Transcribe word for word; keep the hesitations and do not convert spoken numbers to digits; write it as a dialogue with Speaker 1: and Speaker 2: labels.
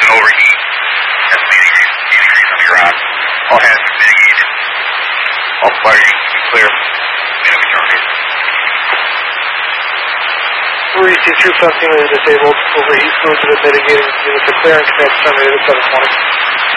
Speaker 1: overheat. Estimated eighty degrees on the ground. All hands mitigated. All firing clear. Enemy terminated.
Speaker 2: three two two Fifteen disabled. Overheat fluids have been mitigated. Units are clear and command terminated seven twenty.